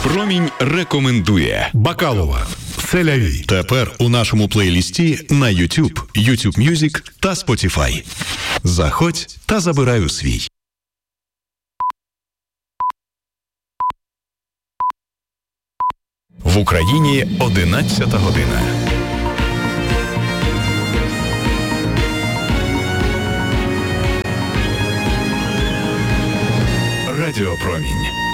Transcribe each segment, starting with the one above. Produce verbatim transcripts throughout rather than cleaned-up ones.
Промінь рекомендує Бакалова, Селяві. Тепер у нашому плейлісті на YouTube, YouTube Music та Spotify. Заходь та забирай у свій. В Україні одинадцята година. Радіо Промінь.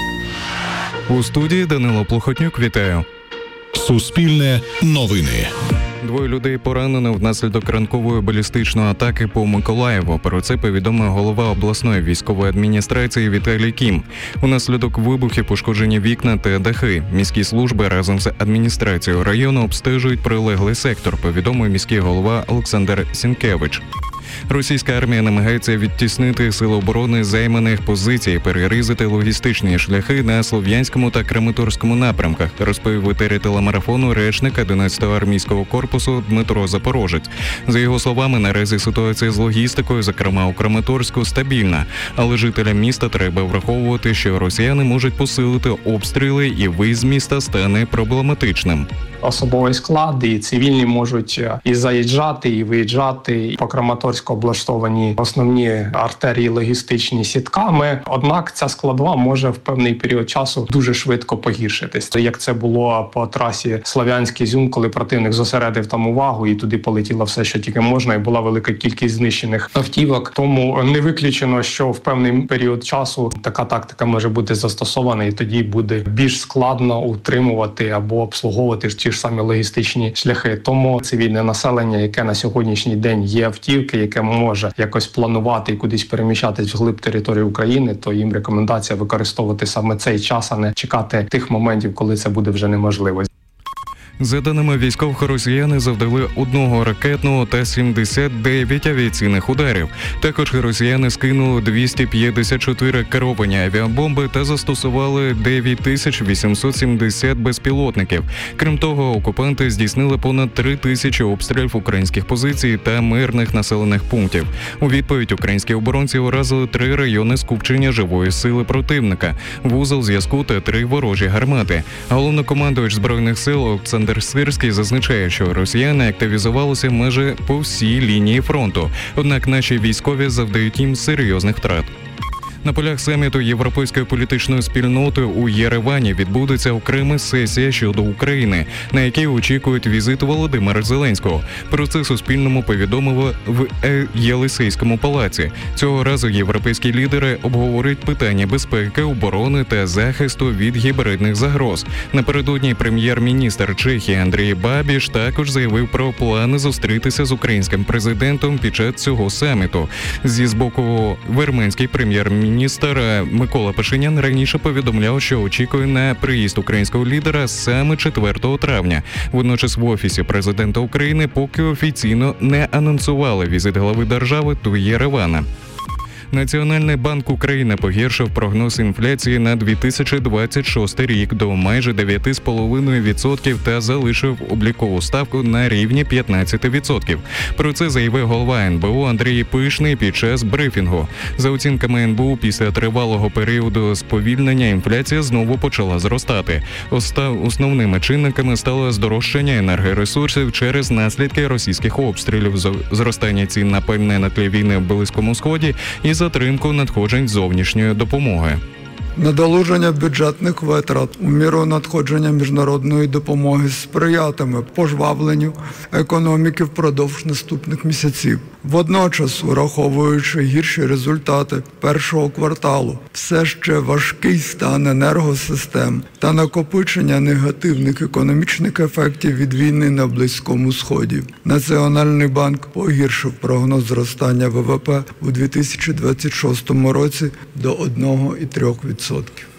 У студії Данило Плохотнюк. Вітаю. Суспільне новини. Двоє людей поранено внаслідок ранкової балістичної атаки по Миколаєву. Про це повідомив голова обласної військової адміністрації Віталій Кім. Унаслідок вибухів пошкоджені вікна та дахи. Міські служби разом з адміністрацією району обстежують прилеглий сектор, повідомив міський голова Олександр Сінкевич. Російська армія намагається відтіснити сили оборони з займаних позицій, перерізати логістичні шляхи на Слов'янському та Краматорському напрямках, розповів в етері телемарафону речник одинадцятого армійського корпусу Дмитро Запорожець. За його словами, наразі ситуація з логістикою, зокрема у Краматорську, стабільна, але жителям міста треба враховувати, що росіяни можуть посилити обстріли і виїзд з міста стане проблематичним. Особовий склад і цивільні можуть і заїжджати, і виїжджати. По Краматорську облаштовані основні артерії логістичні сітками. Однак ця складова може в певний період часу дуже швидко погіршитись. Як це було по трасі Слов'янськ-Ізюм, коли противник зосередив там увагу і туди полетіло все, що тільки можна, і була велика кількість знищених автівок. Тому не виключено, що в певний період часу така тактика може бути застосована, і тоді буде більш складно утримувати або обслуговувати ті ж самі логістичні шляхи. Тому цивільне населення, яке на сьогоднішній день є автівки, яке може якось планувати і кудись переміщатись вглиб території України, то їм рекомендація використовувати саме цей час, а не чекати тих моментів, коли це буде вже неможливо. За даними військових, росіяни завдали одного ракетного та сімдесят дев'ять авіаційних ударів. Також росіяни скинули двісті п'ятдесят чотири керовані авіабомби та застосували дев'ять тисяч вісімсот сімдесят безпілотників. Крім того, окупанти здійснили понад три тисячі обстрілів українських позицій та мирних населених пунктів. У відповідь українські оборонці уразили три райони скупчення живої сили противника, вузол зв'язку та три ворожі гармати. Головнокомандувач Збройних сил Олександр Сирський зазначає, що росіяни активізувалися майже по всій лінії фронту, однак наші військові завдають їм серйозних втрат. На полях саміту Європейської політичної спільноти у Єревані відбудеться окрема сесія щодо України, на якій очікують візит Володимира Зеленського. Про це Суспільному повідомили в Єлисейському палаці. Цього разу європейські лідери обговорюють питання безпеки, оборони та захисту від гібридних загроз. Напередодні прем'єр-міністр Чехії Андрій Бабіш також заявив про плани зустрітися з українським президентом під час цього саміту. Зі з боку вірменський прем'єр-міністр Міністр Микола Пашинян раніше повідомляв, що очікує на приїзд українського лідера саме четвертого травня. Водночас в Офісі президента України поки офіційно не анонсували візит глави держави до Єревана. Національний банк України погіршив прогноз інфляції на дві тисячі двадцять шостий рік до майже дев'ять цілих п'ять десятих відсотка та залишив облікову ставку на рівні п'ятнадцять відсотків. Про це заявив голова ен бе у Андрій Пишний під час брифінгу. За оцінками ен бе у, після тривалого періоду сповільнення інфляція знову почала зростати. Основними чинниками стало здорожчання енергоресурсів через наслідки російських обстрілів, зростання цін на пальне на тлі війни в Близькому Сході і затримку надходжень зовнішньої допомоги. Надолуження бюджетних витрат у міру надходження міжнародної допомоги сприятиме пожвавленню економіки впродовж наступних місяців. Водночас, враховуючи гірші результати першого кварталу, все ще важкий стан енергосистем та накопичення негативних економічних ефектів від війни на Близькому Сході, Національний банк погіршив прогноз зростання ве ве пе у дві тисячі двадцять шостому році до один цілих три десятих відсотка.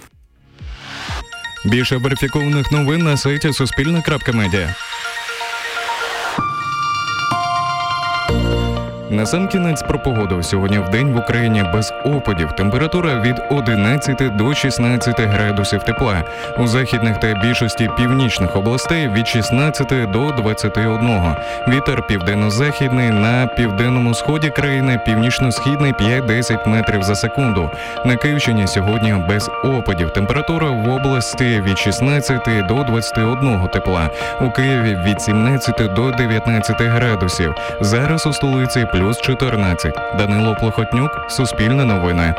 Більше верифікованих новин на сайті суспільне крапка медіа. насамкінець про погоду. Сьогодні в день в Україні без опадів. Температура від одинадцяти до шістнадцяти градусів тепла. У західних та більшості північних областей від шістнадцяти до двадцяти одного. Вітер південно-західний, на південному сході країни північно-східний п'ять-десять метрів за секунду. На Київщині сьогодні без опадів. Температура в області від шістнадцяти до двадцяти одного тепла. У Києві від сімнадцяти до дев'ятнадцяти градусів. Зараз у столиці плюс чотирнадцять. Данило Плохотнюк, Суспільне новини.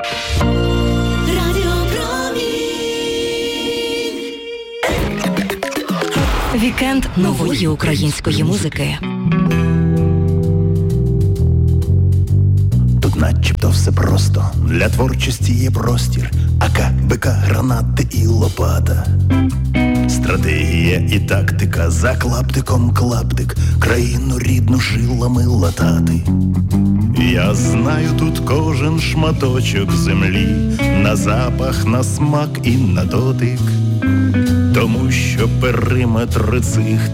Вікенд нової української музики. Тут начебто все просто, для творчості є простір, АК, БК, гранати і лопата. Стратегія і тактика, за клаптиком клаптик, країну рідну жилами латати. Я знаю тут кожен шматочок землі, на запах, на смак і на дотик. Тому що периметри цих